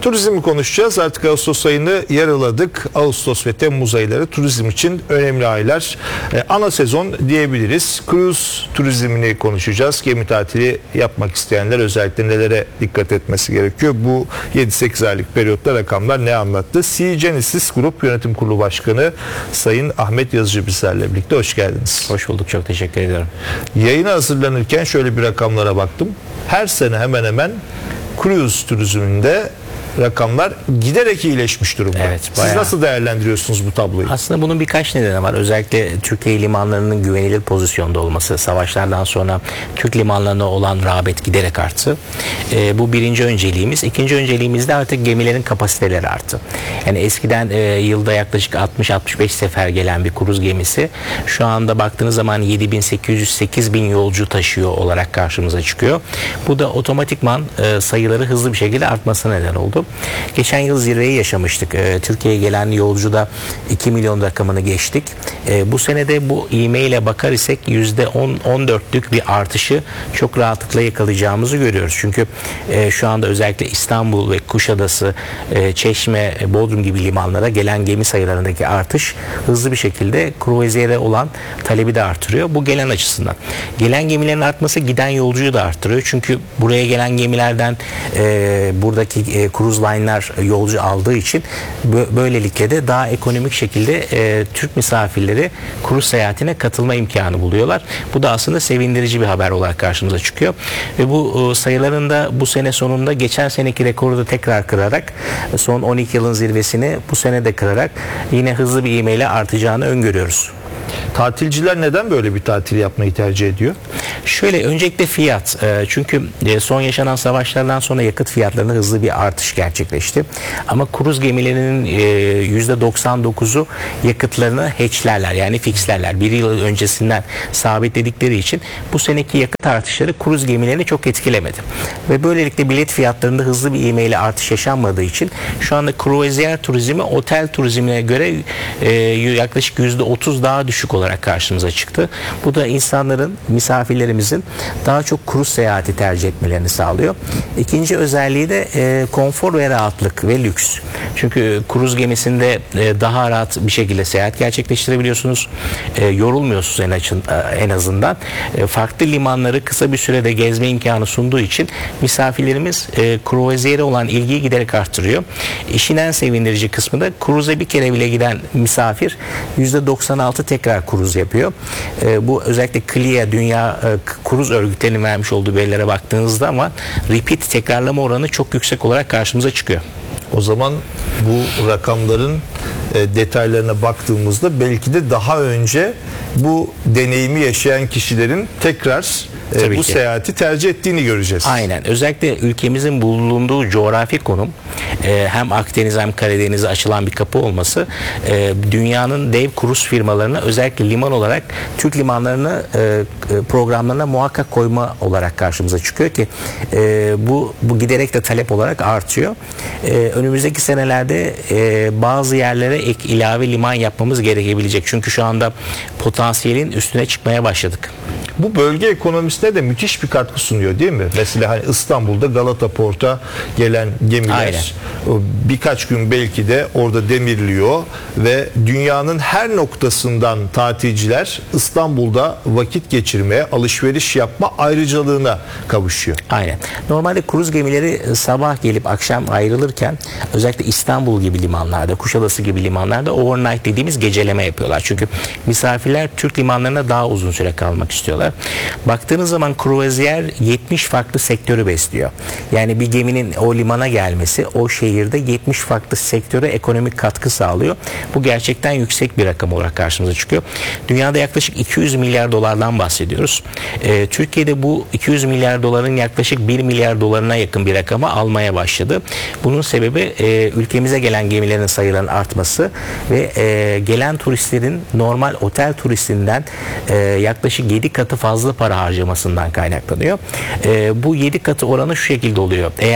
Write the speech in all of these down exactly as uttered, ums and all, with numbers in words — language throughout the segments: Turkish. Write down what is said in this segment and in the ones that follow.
Turizmi konuşacağız. Artık Ağustos ayını yarıladık. Ağustos ve Temmuz ayları turizm için önemli aylar. Ee, ana sezon diyebiliriz. Kruz turizmini konuşacağız. Gemi tatili yapmak isteyenler özellikle nelere dikkat etmesi gerekiyor? Bu yedi sekiz aylık periyotta rakamlar ne anlattı? Sea Genesis Grup Yönetim Kurulu Başkanı Sayın Ahmet Yazıcı bizlerle birlikte. Hoş geldiniz. Hoş bulduk. Çok teşekkür ediyorum. Yayına hazırlanırken şöyle bir rakamlara baktım. Her sene hemen hemen kruz turizminde rakamlar giderek iyileşmiş durumda. Evet, Siz bayağı. nasıl değerlendiriyorsunuz bu tabloyu? Aslında bunun birkaç nedeni var. Özellikle Türkiye limanlarının güvenilir pozisyonda olması, savaşlardan sonra Türk limanlarına olan rağbet giderek arttı. E, bu birinci önceliğimiz. İkinci önceliğimiz de artık gemilerin kapasiteleri arttı. Yani eskiden e, yılda yaklaşık altmış altmış beş sefer gelen bir kruz gemisi şu anda baktığınız zaman yedi bin sekiz yüz sekiz bin yolcu taşıyor olarak karşımıza çıkıyor. Bu da otomatikman e, sayıları hızlı bir şekilde artmasına neden oldu. Geçen yıl zirveyi yaşamıştık. Ee, Türkiye'ye gelen yolcuda iki milyon rakamını geçtik. Ee, bu senede bu ivmeyle bakar isek yüzde on on dörtlük bir artışı çok rahatlıkla yakalayacağımızı görüyoruz. Çünkü e, şu anda özellikle İstanbul ve Kuşadası, e, Çeşme, Bodrum gibi limanlara gelen gemi sayılarındaki artış hızlı bir şekilde kruvaziyere olan talebi de artırıyor. Bu gelen açısından. Gelen gemilerin artması giden yolcuyu da arttırıyor. Çünkü buraya gelen gemilerden e, buradaki e, cruise line'lar yolcu aldığı için böylelikle de daha ekonomik şekilde e, Türk misafirleri kruz seyahatine katılma imkanı buluyorlar. Bu da aslında sevindirici bir haber olarak karşımıza çıkıyor. Ve bu e, sayıların da bu sene sonunda geçen seneki rekoru da tekrar kırarak son on iki yılın zirvesini bu sene de kırarak yine hızlı bir ivmeyle artacağını öngörüyoruz. Tatilciler neden böyle bir tatil yapmayı tercih ediyor? Şöyle, öncelikle fiyat. Çünkü son yaşanan savaşlardan sonra yakıt fiyatlarında hızlı bir artış gerçekleşti. Ama kruz gemilerinin yüzde doksan dokuzu yakıtlarını hatchlerler, yani fixlerler. Bir yıl öncesinden sabitledikleri için bu seneki yakıt artışları kruz gemilerini çok etkilemedi. Ve böylelikle bilet fiyatlarında hızlı bir ivmeyle artış yaşanmadığı için şu anda kruvaziyer turizmi otel turizmine göre yaklaşık yüzde otuz daha düşük olarak karşımıza çıktı. Bu da insanların, misafirlerimizin daha çok kruz seyahati tercih etmelerini sağlıyor. İkinci özelliği de e, konfor ve rahatlık ve lüks. Çünkü kruz gemisinde e, daha rahat bir şekilde seyahat gerçekleştirebiliyorsunuz. E, yorulmuyorsunuz en, açın, e, en azından. E, farklı limanları kısa bir sürede gezme imkanı sunduğu için misafirlerimiz e, kruvaziyere olan ilgiyi giderek arttırıyor. İşin en sevindirici kısmı da kruza bir kere bile giden misafir yüzde doksan altı tekrar kruz yapıyor. E, bu özellikle C L I A, Dünya e, Kruz Örgütleri'nin vermiş olduğu verilere baktığınızda ama repeat, tekrarlama oranı çok yüksek olarak karşımıza çıkıyor. O zaman bu rakamların e, detaylarına baktığımızda belki de daha önce bu deneyimi yaşayan kişilerin tekrar e, bu ki. seyahati tercih ettiğini göreceğiz. Aynen. Özellikle ülkemizin bulunduğu coğrafi konum, e, hem Akdeniz hem Karadeniz'e açılan bir kapı olması e, dünyanın dev kruz firmalarına özellikle liman olarak Türk limanlarını e, programlarına muhakkak koyma olarak karşımıza çıkıyor ki e, bu bu giderek de talep olarak artıyor. E, önümüzdeki senelerde e, bazı yerlere ek ilave liman yapmamız gerekebilecek. Çünkü şu anda potansiyelin üstüne çıkmaya başladık. Bu bölge ekonomisine de müthiş bir katkı sunuyor değil mi? Mesela hani İstanbul'da Galata Port'a gelen gemiler Aynen. birkaç gün belki de orada demirliyor ve dünyanın her noktasından tatilciler İstanbul'da vakit geçirmeye, alışveriş yapma ayrıcalığına kavuşuyor. Aynen. Normalde kruz gemileri sabah gelip akşam ayrılırken özellikle İstanbul gibi limanlarda, Kuşadası gibi limanlarda overnight dediğimiz geceleme yapıyorlar. Çünkü misafirler Türk limanlarına daha uzun süre kalmak istiyorlar. Baktığınız zaman kruvaziyer yetmiş farklı sektörü besliyor. Yani bir geminin o limana gelmesi o şehirde yetmiş farklı sektöre ekonomik katkı sağlıyor. Bu gerçekten yüksek bir rakam olarak karşımıza çıkıyor. Dünyada yaklaşık iki yüz milyar dolardan bahsediyoruz. Ee, Türkiye'de bu iki yüz milyar doların yaklaşık bir milyar dolarına yakın bir rakamı almaya başladı. Bunun sebebi e, ülkemize gelen gemilerin sayılarının artması ve e, gelen turistlerin normal otel turistinden e, yaklaşık yedi katı fazla para harcamasından kaynaklanıyor. E, bu yedi katı oranı şu şekilde oluyor. Eğer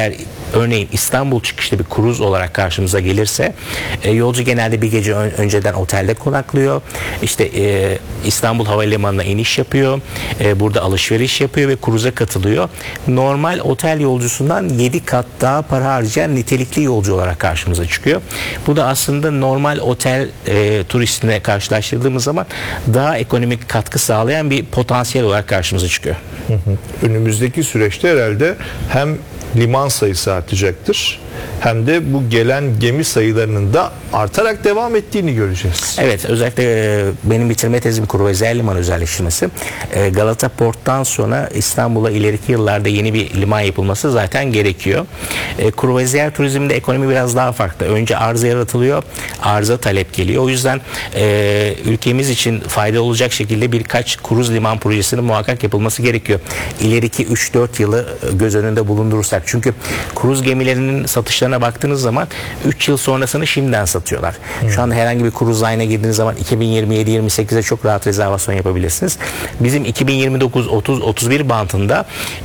örneğin İstanbul çıkışlı bir kruz olarak karşımıza gelirse e, yolcu genelde bir gece ön- önceden otelde konaklıyor. İşte e, İstanbul Havalimanı'na iniş yapıyor. E, burada alışveriş yapıyor ve kruza katılıyor. Normal otel yolcusundan yedi kat daha para harcayan nitelikli yolcu olarak karşımıza çıkıyor. Bu da aslında normal otel e, turistine karşılaştırdığımız zaman daha ekonomik katkı sağlayan bir potansiyel olarak karşımıza çıkıyor. Hı hı. Önümüzdeki süreçte herhalde hem liman sayısı artacaktır hem de bu gelen gemi sayılarının da artarak devam ettiğini göreceğiz. Evet, özellikle e, benim bitirme tezim Kruvaziyer Liman özelleştirmesi. E, Galata Port'tan sonra İstanbul'a ileriki yıllarda yeni bir liman yapılması zaten gerekiyor. E, Kruvaziyer turizminde ekonomi biraz daha farklı. Önce arıza yaratılıyor, arıza talep geliyor. O yüzden e, ülkemiz için fayda olacak şekilde birkaç kruz liman projesinin muhakkak yapılması gerekiyor. İleriki üç dört yılı göz önünde bulundurursak. Çünkü kruz gemilerinin satışlarına baktığınız zaman üç yıl sonrasını şimdiden satıyorlar. Hmm. Şu anda herhangi bir kruz line'a girdiğiniz zaman iki bin yirmi yedi yirmi sekize çok rahat rezervasyon yapabilirsiniz. Bizim iki bin yirmi dokuz otuz otuz bir bantında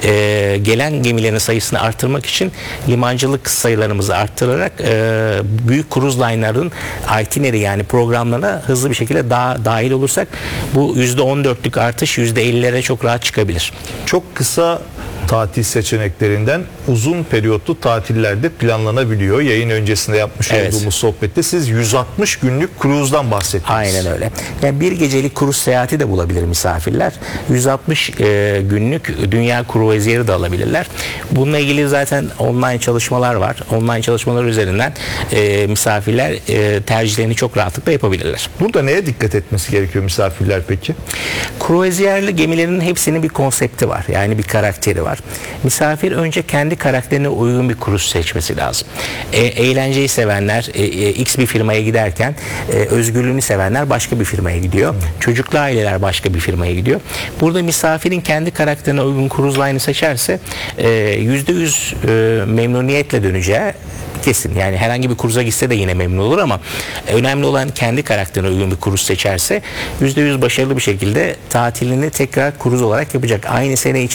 e, gelen gemilerin sayısını artırmak için limancılık sayılarımızı arttırarak e, büyük kruz line'ların itinerary yani programlarına hızlı bir şekilde daha dahil olursak bu yüzde on dörtlük artış yüzde ellilere çok rahat çıkabilir. Çok kısa tatil seçeneklerinden uzun periyotlu tatillerde planlanabiliyor. Yayın öncesinde yapmış Evet. olduğumuz sohbette siz yüz altmış günlük kruzdan bahsettiniz. Aynen öyle. Yani bir gecelik kruz seyahati de bulabilir misafirler. yüz altmış e, günlük dünya kruvaziyeri de alabilirler. Bununla ilgili zaten online çalışmalar var. Online çalışmalar üzerinden e, misafirler e, tercihlerini çok rahatlıkla yapabilirler. Burada neye dikkat etmesi gerekiyor misafirler peki? Kruvaziyerli gemilerin hepsinin bir konsepti var. Yani bir karakteri var. Misafir önce kendi karakterine uygun bir kruz seçmesi lazım. E, eğlenceyi sevenler e, e, X bir firmaya giderken e, özgürlüğünü sevenler başka bir firmaya gidiyor. Hmm. Çocuklu aileler başka bir firmaya gidiyor. Burada misafirin kendi karakterine uygun kruz line'ı seçerse e, yüzde yüz e, memnuniyetle döneceği kesin. Yani herhangi bir kruza gitse de yine memnun olur ama önemli olan kendi karakterine uygun bir kruz seçerse yüzde yüz başarılı bir şekilde tatilini tekrar kruz olarak yapacak. Aynı sene